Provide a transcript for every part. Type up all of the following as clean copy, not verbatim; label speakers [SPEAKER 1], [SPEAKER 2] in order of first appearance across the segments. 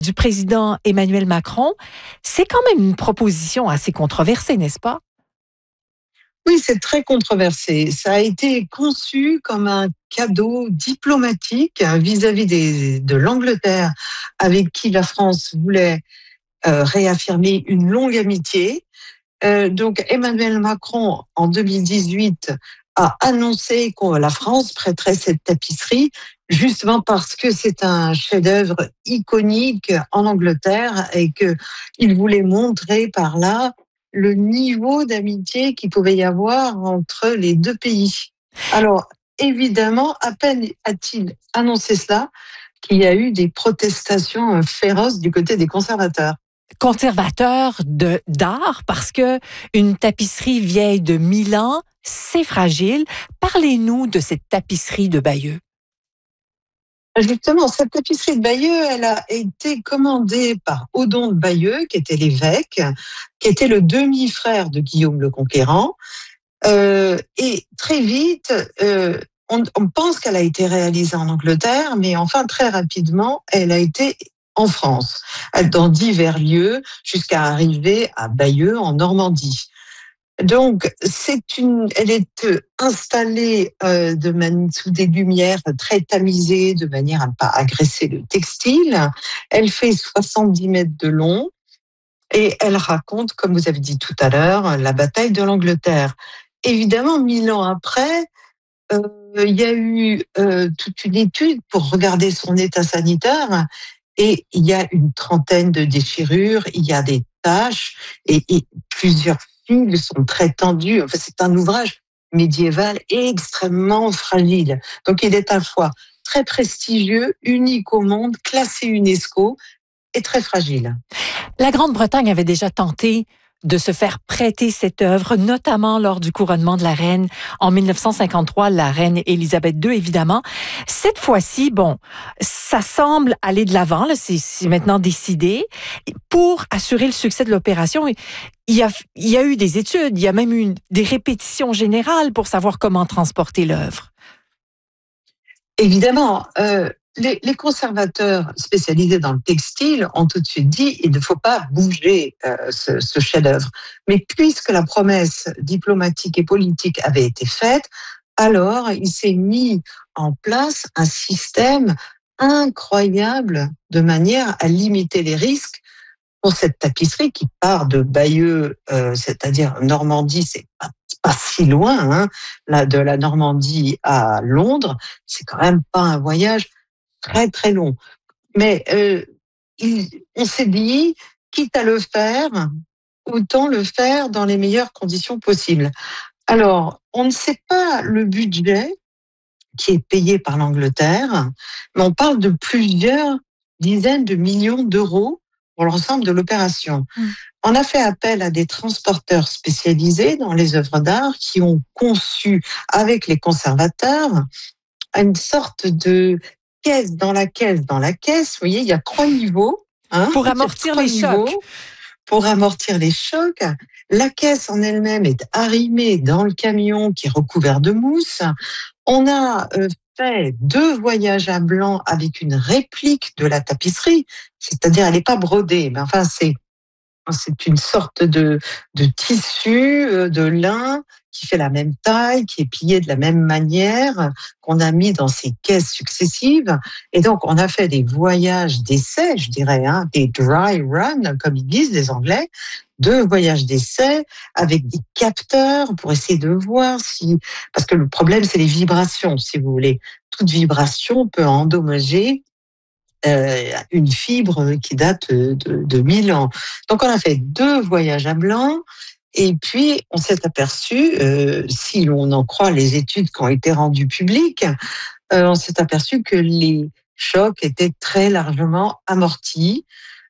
[SPEAKER 1] du président Emmanuel Macron. C'est quand même une proposition assez controversée, n'est-ce pas?
[SPEAKER 2] Oui, c'est très controversé. Ça a été conçu comme un cadeau diplomatique vis-à-vis de l'Angleterre, avec qui la France voulait réaffirmer une longue amitié. Donc Emmanuel Macron, en 2018, a annoncé que la France prêterait cette tapisserie, justement parce que c'est un chef-d'œuvre iconique en Angleterre et qu'il voulait montrer par là le niveau d'amitié qu'il pouvait y avoir entre les deux pays. Alors, évidemment, à peine a-t-il annoncé cela qu'il y a eu des protestations féroces du côté des conservateurs.
[SPEAKER 1] Conservateur d'art, parce que une tapisserie vieille de 1000 ans, c'est fragile. Parlez-nous de cette tapisserie de Bayeux.
[SPEAKER 2] Justement, cette tapisserie de Bayeux, elle a été commandée par Odon de Bayeux, qui était l'évêque, qui était le demi-frère de Guillaume le Conquérant. Et très vite, on pense qu'elle a été réalisée en Angleterre, mais enfin, très rapidement, elle a été en France, dans divers lieux, jusqu'à arriver à Bayeux, en Normandie. Donc, elle est installée sous des lumières très tamisées, de manière à ne pas agresser le textile. Elle fait 70 mètres de long et elle raconte, comme vous avez dit tout à l'heure, la bataille de l'Angleterre. Évidemment, 1000 ans après, il y a eu toute une étude pour regarder son état sanitaire et il y a une trentaine de déchirures, il y a des taches et plusieurs fils sont très tendus. Enfin, c'est un ouvrage médiéval extrêmement fragile. Donc, il est à la fois très prestigieux, unique au monde, classé UNESCO et très fragile.
[SPEAKER 1] La Grande-Bretagne avait déjà tenté de se faire prêter cette œuvre, notamment lors du couronnement de la reine en 1953, la reine Élisabeth II, évidemment. Cette fois-ci, bon, ça semble aller de l'avant, là, c'est maintenant décidé. Pour assurer le succès de l'opération, il y a eu des études, il y a même eu des répétitions générales pour savoir comment transporter l'œuvre.
[SPEAKER 2] Évidemment, les conservateurs spécialisés dans le textile ont tout de suite dit il ne faut pas bouger ce chef-d'œuvre. Mais puisque la promesse diplomatique et politique avait été faite, alors il s'est mis en place un système incroyable de manière à limiter les risques pour cette tapisserie qui part de Bayeux, c'est-à-dire Normandie, c'est pas si loin, hein, là, de la Normandie à Londres, c'est quand même pas un voyage très très long. Mais on s'est dit, quitte à le faire, autant le faire dans les meilleures conditions possibles. Alors, on ne sait pas le budget qui est payé par l'Angleterre, mais on parle de plusieurs dizaines de millions d'euros pour l'ensemble de l'opération. On a fait appel à des transporteurs spécialisés dans les œuvres d'art qui ont conçu avec les conservateurs une sorte de caisse dans la caisse dans la caisse. Vous voyez, il y a 3 niveaux.
[SPEAKER 1] Pour amortir les chocs.
[SPEAKER 2] Pour amortir les chocs. La caisse en elle-même est arrimée dans le camion qui est recouvert de mousse. On a fait 2 voyages à blanc avec une réplique de la tapisserie, c'est-à-dire elle n'est pas brodée, mais enfin c'est une sorte de tissu, de lin qui fait la même taille, qui est plié de la même manière, qu'on a mis dans ces caisses successives. Et donc, on a fait des voyages d'essai, je dirais, des dry runs, comme ils disent les Anglais, 2 voyages d'essai avec des capteurs pour essayer de voir si... Parce que le problème, c'est les vibrations, si vous voulez. Toute vibration peut endommager une fibre qui date de 1000 ans. Donc, on a fait 2 voyages à blanc. Et puis, on s'est aperçu, si l'on en croit les études qui ont été rendues publiques, on s'est aperçu que les chocs étaient très largement amortis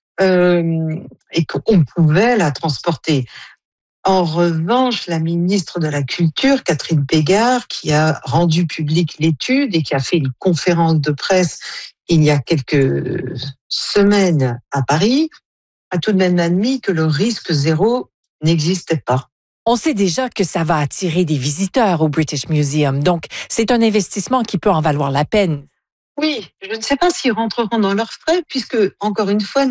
[SPEAKER 2] et qu'on pouvait la transporter. En revanche, la ministre de la Culture, Catherine Pégard, qui a rendu publique l'étude et qui a fait une conférence de presse il y a quelques semaines à Paris, a tout de même admis que le risque zéro n'existait pas.
[SPEAKER 1] On sait déjà que ça va attirer des visiteurs au British Museum, donc c'est un investissement qui peut en valoir la peine.
[SPEAKER 2] Oui, je ne sais pas s'ils rentreront dans leurs frais puisque, encore une fois,